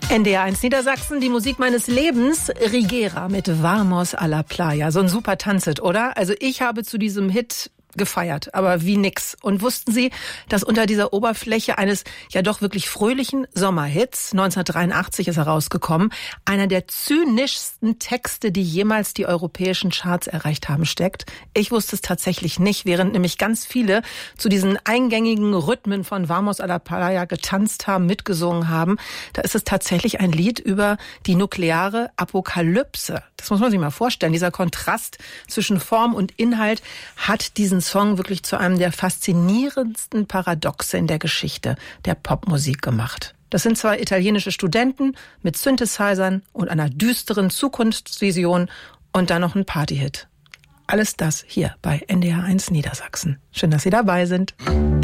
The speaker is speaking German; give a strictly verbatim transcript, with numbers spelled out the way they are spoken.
N D R eins Niedersachsen, die Musik meines Lebens, Rigera mit Vamos a la Playa. So ein super Tanzhit, oder? Also ich habe zu diesem Hit gefeiert, aber wie nix. Und wussten Sie, dass unter dieser Oberfläche eines ja doch wirklich fröhlichen Sommerhits, neunzehnhundertdreiundachtzig ist herausgekommen, einer der zynischsten Texte, die jemals die europäischen Charts erreicht haben, steckt? Ich wusste es tatsächlich nicht, während nämlich ganz viele zu diesen eingängigen Rhythmen von Vamos a la Playa getanzt haben, mitgesungen haben. Da ist es tatsächlich ein Lied über die nukleare Apokalypse. Das muss man sich mal vorstellen. Dieser Kontrast zwischen Form und Inhalt hat diesen Song wirklich zu einem der faszinierendsten Paradoxe in der Geschichte der Popmusik gemacht. Das sind zwei italienische Studenten mit Synthesizern und einer düsteren Zukunftsvision und dann noch ein Partyhit. Alles das hier bei N D R eins Niedersachsen. Schön, dass Sie dabei sind.